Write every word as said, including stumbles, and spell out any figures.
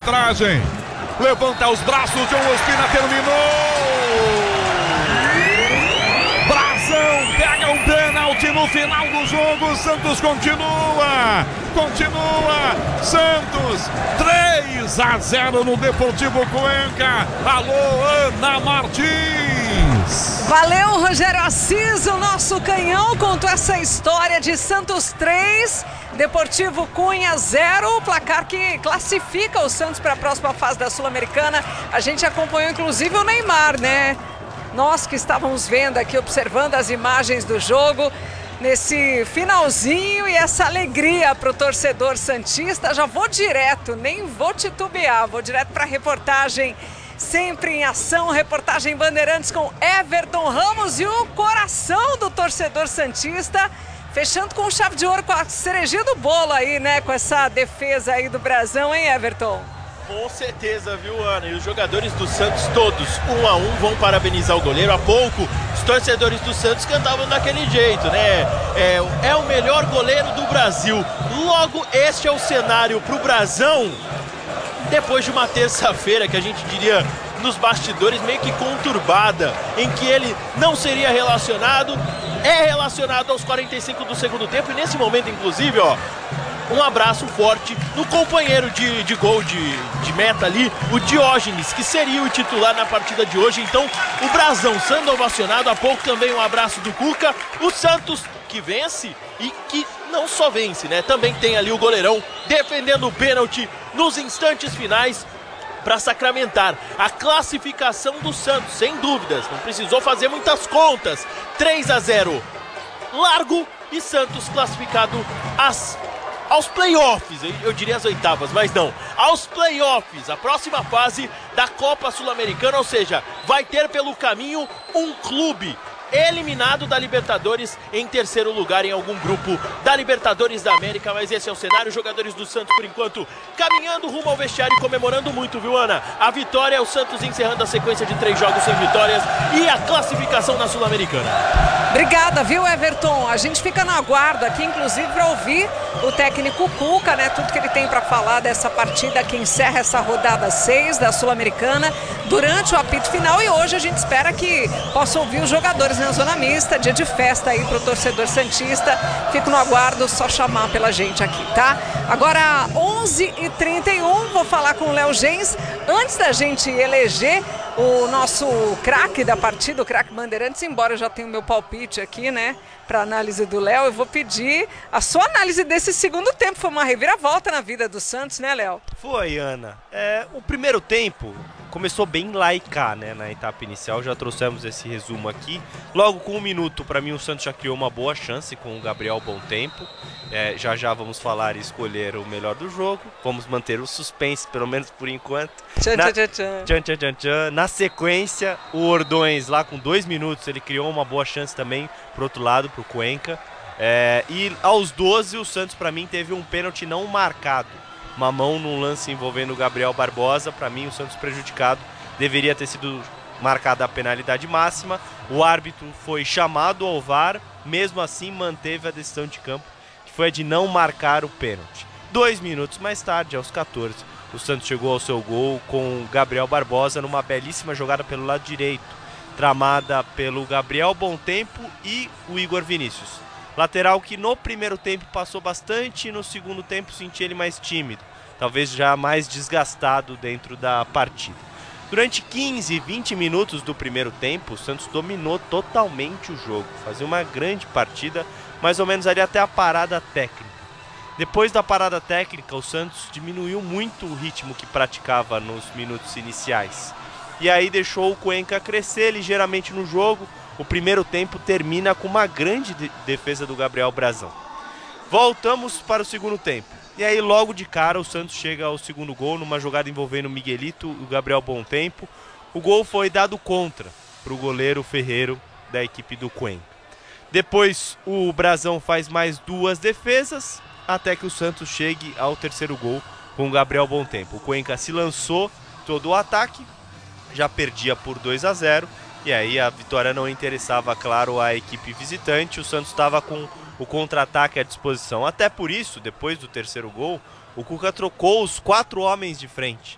arbitragem. Levanta os braços, John Ospina terminou. Brazão pega um pênalti no final do jogo. Santos continua. Continua. Santos três a zero no Deportivo Cuenca. Alô, Ana Martins. Valeu, Rogério Assis, o nosso canhão contou essa história de Santos três, Deportivo Cunha zero, o placar que classifica o Santos para a próxima fase da Sul-Americana. A gente acompanhou inclusive o Neymar, né? Nós que estávamos vendo aqui, observando as imagens do jogo, nesse finalzinho e essa alegria para o torcedor santista. Já vou direto, nem vou titubear, vou direto para a reportagem Sempre em Ação, reportagem Bandeirantes com Everton Ramos e o coração do torcedor santista, fechando com chave de ouro, com a cerejinha do bolo aí, né, com essa defesa aí do Brasão, hein, Everton? Com certeza, viu, Ana? E os jogadores do Santos todos, um a um, vão parabenizar o goleiro. Há pouco, os torcedores do Santos cantavam daquele jeito, né? É, é o melhor goleiro do Brasil. Logo, este é o cenário para o Brasão, depois de uma terça-feira que a gente diria nos bastidores meio que conturbada, em que ele não seria relacionado, é relacionado aos quarenta e cinco do segundo tempo. E nesse momento, inclusive, ó, um abraço forte no companheiro de, de gol de, de meta ali, o Diógenes, que seria o titular na partida de hoje. Então, o Brasão sendo ovacionado. Há pouco também um abraço do Cuca. O Santos que vence e que não só vence, né? Também tem ali o goleirão defendendo o pênalti nos instantes finais para sacramentar a classificação do Santos, sem dúvidas. Não precisou fazer muitas contas. três a zero, largo, e Santos classificado às aos playoffs, eu diria as oitavas, mas não, aos playoffs, a próxima fase da Copa Sul-Americana, ou seja, vai ter pelo caminho um clube eliminado da Libertadores em terceiro lugar em algum grupo da Libertadores da América. Mas esse é o cenário. Os jogadores do Santos, por enquanto, caminhando rumo ao vestiário e comemorando muito, viu, Ana? A vitória, o Santos encerrando a sequência de três jogos sem vitórias e a classificação na Sul-Americana. Obrigada, viu, Everton? A gente fica no aguardo aqui, inclusive, para ouvir o técnico Cuca, né? Tudo que ele tem para falar dessa partida que encerra essa rodada seis da Sul-Americana durante o apito final. E hoje a gente espera que possa ouvir os jogadores na zona mista, dia de festa aí pro torcedor santista. Fico no aguardo, só chamar pela gente aqui, tá? Agora, onze e trinta e um, vou falar com o Léo Gens. Antes da gente eleger o nosso craque da partida, o craque Bandeirantes, embora eu já tenha o meu palpite aqui, né, para análise do Léo, eu vou pedir a sua análise desse segundo tempo. Foi uma reviravolta na vida do Santos, né, Léo? Foi, Ana. É, o primeiro tempo começou bem lá e cá, né, na etapa inicial. Já trouxemos esse resumo aqui. Logo com um minuto, para mim, o Santos já criou uma boa chance com o Gabriel Bom Tempo. É, já já vamos falar e escolher o melhor do jogo. Vamos manter o suspense, pelo menos por enquanto. Tchan, na, tchan, tchan. Tchan, tchan, tchan, tchan. Na sequência, o Ordões, lá com dois minutos, ele criou uma boa chance também pro outro lado, pro Cuenca. É, e aos doze, o Santos, para mim, teve um pênalti não marcado. Uma mão num lance envolvendo o Gabriel Barbosa. Para mim, o Santos prejudicado. Deveria ter sido marcada a penalidade máxima. O árbitro foi chamado ao V A R. Mesmo assim, manteve a decisão de campo, que foi a de não marcar o pênalti. Dois minutos mais tarde, aos quatorze, o Santos chegou ao seu gol com o Gabriel Barbosa numa belíssima jogada pelo lado direito, tramada pelo Gabriel Bom Tempo e o Igor Vinícius. Lateral que no primeiro tempo passou bastante e no segundo tempo senti ele mais tímido, talvez já mais desgastado dentro da partida. Durante quinze, vinte minutos do primeiro tempo, o Santos dominou totalmente o jogo, fazia uma grande partida, mais ou menos ali até a parada técnica. Depois da parada técnica, o Santos diminuiu muito o ritmo que praticava nos minutos iniciais. E aí deixou o Cuenca crescer ligeiramente no jogo. O primeiro tempo termina com uma grande de- defesa do Gabriel Brazão. Voltamos para o segundo tempo. E aí logo de cara o Santos chega ao segundo gol numa jogada envolvendo o Miguelito e o Gabriel Bom Tempo. O gol foi dado contra para o goleiro Ferreiro da equipe do Cuenca. Depois o Brazão faz mais duas defesas até que o Santos chegue ao terceiro gol com o Gabriel Bom Tempo. O Cuenca se lançou todo o ataque, já perdia por dois a zero. E aí a vitória não interessava, claro, a equipe visitante. O Santos estava com o contra-ataque à disposição. Até por isso, depois do terceiro gol, o Cuca trocou os quatro homens de frente.